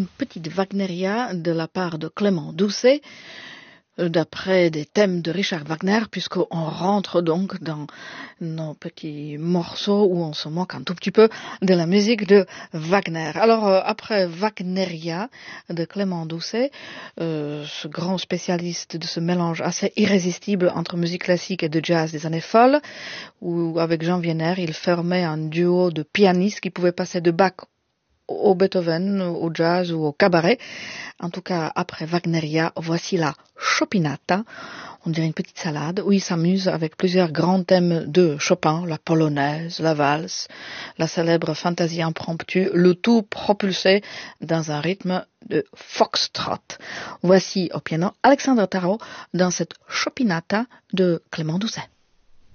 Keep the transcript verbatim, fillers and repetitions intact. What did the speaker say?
une petite Wagneria de la part de Clément Doucet, d'après des thèmes de Richard Wagner, puisqu'on rentre donc dans nos petits morceaux où on se moque un tout petit peu de la musique de Wagner. Alors, euh, après Wagneria de Clément Doucet, euh, ce grand spécialiste de ce mélange assez irrésistible entre musique classique et de jazz des années folles, où avec Jean Wiener, il formait un duo de pianistes qui pouvaient passer de Bach au Beethoven, au jazz ou au cabaret. En tout cas, après Wagneria, voici la Chopinata, on dirait une petite salade, où il s'amuse avec plusieurs grands thèmes de Chopin, la polonaise, la valse, la célèbre fantaisie impromptue, le tout propulsé dans un rythme de foxtrot. Voici au piano Alexandre Tarot dans cette Chopinata de Clément Doucet.